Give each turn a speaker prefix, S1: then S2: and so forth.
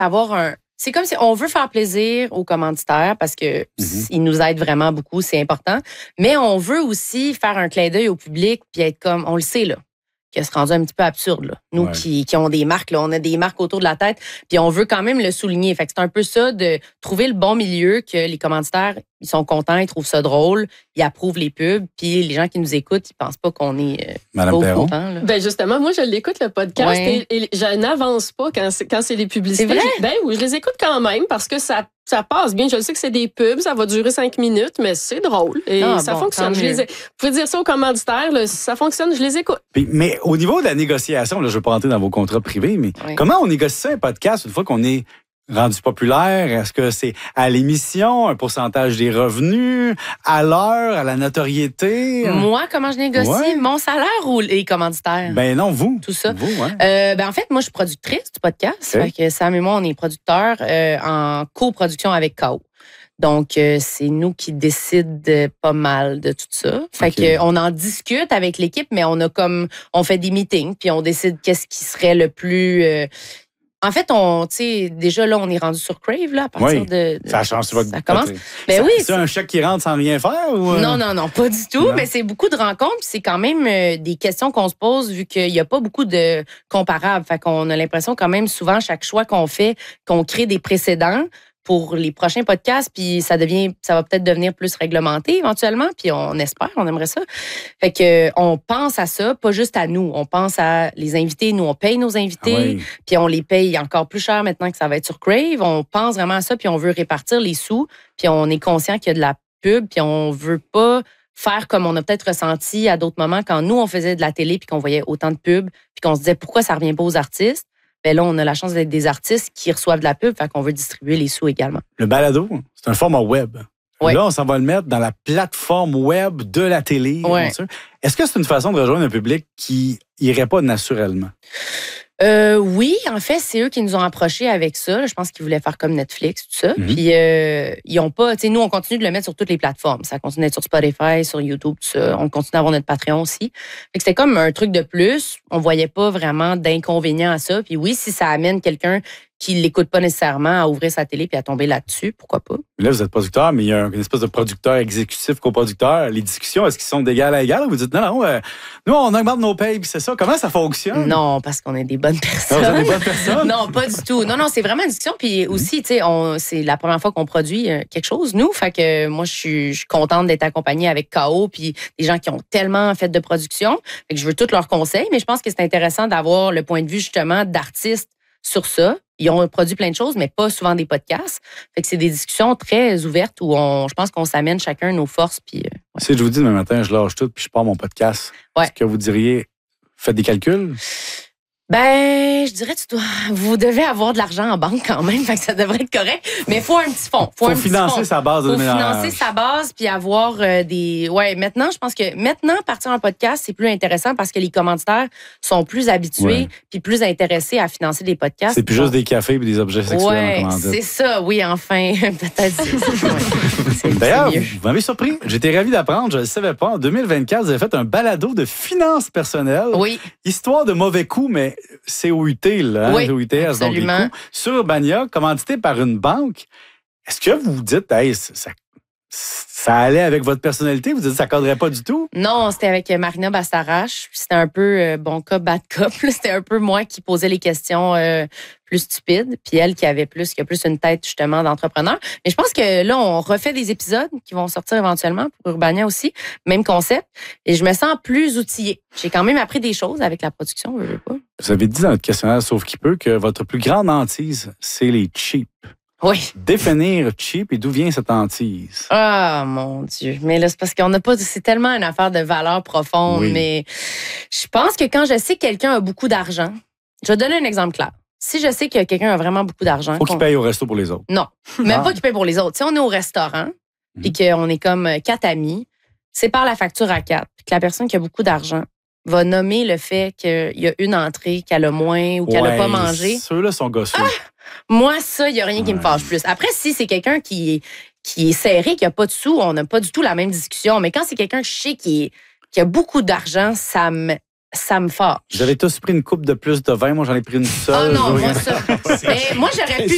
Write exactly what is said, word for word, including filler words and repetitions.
S1: avoir un... C'est comme si on veut faire plaisir aux commanditaires parce que mm-hmm. ils nous aident vraiment beaucoup, c'est important. Mais on veut aussi faire un clin d'œil au public puis être comme, on le sait, là, qui se rendu un petit peu absurde. Là. Nous ouais. qui, qui ont des marques, là, on a des marques autour de la tête, puis on veut quand même le souligner. Fait que c'est un peu ça de trouver le bon milieu, que les commanditaires, ils sont contents, ils trouvent ça drôle, ils approuvent les pubs, puis les gens qui nous écoutent, ils pensent pas qu'on est euh,
S2: Madame
S1: pas
S2: Perron.
S1: contents. Là.
S3: Ben justement, moi, je l'écoute, le podcast,
S1: ouais.
S3: et, et je n'avance pas quand c'est, quand c'est les publicités.
S1: C'est vrai?
S3: Ben oui, je les écoute quand même parce que ça ça passe bien. Je le sais que c'est des pubs, ça va durer cinq minutes, mais c'est drôle et ah, ça bon, fonctionne. Je les ai... Vous pouvez dire ça aux commanditaires, là, si ça fonctionne, je les écoute.
S2: Puis, mais au niveau de la négociation, là, je ne vais pas rentrer dans vos contrats privés, mais oui. comment on négocie ça, un podcast, une fois qu'on est rendu populaire? Est-ce que c'est à l'émission, un pourcentage des revenus, à l'heure, à la notoriété?
S1: Moi, comment je négocie? Ouais. Mon salaire ou les commanditaires?
S2: Ben non, vous.
S1: Tout ça.
S2: Vous, ouais.
S1: euh, ben en fait, moi, je suis productrice du podcast. Okay. Fait que Sam et moi, on est producteurs euh, en coproduction avec K O. Donc, euh, c'est nous qui décident pas mal de tout ça. Fait okay. que on en discute avec l'équipe, mais on a comme on fait des meetings, puis on décide qu'est-ce qui serait le plus... Euh, En fait, on, tu sais, déjà là, on est rendu sur Crave, là, à partir
S2: oui.
S1: de, de.
S2: Ça change votre.
S1: Ça commence.
S2: Ben
S1: ça,
S2: oui. C'est un chèque qui rentre sans rien faire ou.
S1: Non, non, non, pas du tout. Non. Mais c'est beaucoup de rencontres. C'est quand même euh, des questions qu'on se pose vu qu'il n'y a pas beaucoup de comparables. Fait qu'on a l'impression quand même souvent, chaque choix qu'on fait, qu'on crée des précédents pour les prochains podcasts, puis ça devient, ça va peut-être devenir plus réglementé éventuellement, puis on espère, on aimerait ça. Fait que on pense à ça, pas juste à nous, on pense à les invités, nous on paye nos invités, ah oui. puis on les paye encore plus cher maintenant que ça va être sur Crave, on pense vraiment à ça, puis on veut répartir les sous, puis on est conscient qu'il y a de la pub, puis on veut pas faire comme on a peut-être ressenti à d'autres moments quand nous on faisait de la télé puis qu'on voyait autant de pubs, puis qu'on se disait pourquoi ça revient pas aux artistes. Ben là, on a la chance d'être des artistes qui reçoivent de la pub, fait qu'on veut distribuer les sous également.
S2: Le balado, c'est un format web.
S1: Oui.
S2: Là, on s'en va le mettre dans la plateforme web de la télé.
S1: Oui.
S2: Bien sûr. Est-ce que c'est une façon de rejoindre un public qui irait pas naturellement?
S1: Euh, oui, en fait, c'est eux qui nous ont approchés avec ça. Je pense qu'ils voulaient faire comme Netflix, tout ça. Mm-hmm. Puis, euh, ils ont pas... Tu sais, nous, on continue de le mettre sur toutes les plateformes. Ça continue d'être sur Spotify, sur YouTube, tout ça. On continue d'avoir notre Patreon aussi. Fait que c'était comme un truc de plus. On voyait pas vraiment d'inconvénient à ça. Puis oui, si ça amène quelqu'un qui l'écoute pas nécessairement à ouvrir sa télé puis à tomber là-dessus, pourquoi pas?
S2: Là, vous êtes producteur, mais il y a une espèce de producteur exécutif, coproducteur. Les discussions, est-ce qu'ils sont d'égal à égal? Vous dites, non, non, euh, nous, on augmente nos payes, puis c'est ça. Comment ça fonctionne?
S1: Non, parce qu'on est des bonnes personnes.
S2: Non, vous êtes des bonnes personnes?
S1: Non, pas du tout. Non, non, c'est vraiment une discussion. Puis aussi, tu sais, c'est la première fois qu'on produit quelque chose, nous. Fait que moi, je suis, je suis contente d'être accompagnée avec K O puis des gens qui ont tellement fait de production. Fait que je veux tous leurs conseils, mais je pense que c'est intéressant d'avoir le point de vue, justement, d'artistes sur ça. Ils ont produit plein de choses, mais pas souvent des podcasts. Fait que c'est des discussions très ouvertes où on, je pense qu'on s'amène chacun nos forces. Puis, euh, ouais.
S2: Si je vous dis demain matin, je lâche tout puis je pars mon podcast, ouais. Est-ce que vous diriez, faites des calculs?
S1: Ben, je dirais, tu dois, vous devez avoir de l'argent en banque quand même, fait que ça devrait être correct. Mais il faut un petit fonds.
S2: Faut,
S1: faut
S2: un financer
S1: petit
S2: sa base de
S1: Faut financer sa base puis avoir euh, des. Ouais, maintenant, je pense que maintenant partir en podcast, c'est plus intéressant parce que les commanditaires sont plus habitués ouais. puis plus intéressés à financer des podcasts.
S2: C'est plus juste des cafés et des objets sexuels
S1: ouais,
S2: en commandite.
S1: C'est ça, oui, enfin, peut-être.
S2: Ouais. D'ailleurs, vous m'avez surpris. J'étais ravi d'apprendre, je ne le savais pas. En deux mille vingt-quatre, vous avez fait un balado de finances personnelles.
S1: Oui.
S2: Histoire de mauvais coups, mais C O U T, là, hein,
S1: oui,
S2: C O U T S, donc les coups, sur Urbania, commandité par une banque. Est-ce que vous vous dites, hey, ça, ça allait avec votre personnalité? Vous dites, ça ne cadrait pas du tout?
S1: Non, c'était avec Marina Bastarache. C'était un peu euh, bon cop, bad cop. C'était un peu moi qui posais les questions euh, plus stupides, puis elle qui avait plus, qui a plus une tête justement d'entrepreneur. Mais je pense que là, on refait des épisodes qui vont sortir éventuellement pour Urbania aussi, même concept. Et je me sens plus outillée. J'ai quand même appris des choses avec la production, je veux pas.
S2: Vous avez dit dans notre questionnaire, sauf qui peut, que votre plus grande hantise, c'est les cheap.
S1: Oui.
S2: Définir cheap et d'où vient cette hantise?
S1: Ah, mon Dieu. Mais là, c'est parce qu'on n'a pas. C'est tellement une affaire de valeur profonde. Oui. Mais je pense que quand je sais que quelqu'un a beaucoup d'argent, je vais donner un exemple clair. Si je sais que quelqu'un a vraiment beaucoup d'argent.
S2: Faut qu'il paye au resto pour les autres.
S1: Non. Même ah. pas qu'il paye pour les autres. Si on est au restaurant, mmh. puis qu'on est comme quatre amis, c'est par la facture à quatre. Puis que la personne qui a beaucoup d'argent va nommer le fait qu'il y a une entrée qu'elle a moins ou qu'elle n'a ouais, pas mangé.
S2: Ceux-là sont gosseux. Ah!
S1: Moi, ça, il n'y a rien ouais. qui me fâche plus. Après, si c'est quelqu'un qui est, qui est serré, qui n'a pas de sous, on n'a pas du tout la même discussion. Mais quand c'est quelqu'un que je sais qui, est, qui a beaucoup d'argent, ça me, ça me fâche.
S2: Vous avez tous pris une coupe de plus de vin. Moi, j'en ai pris une seule.
S1: Ah non, moi, ça. Mais moi, j'aurais pu.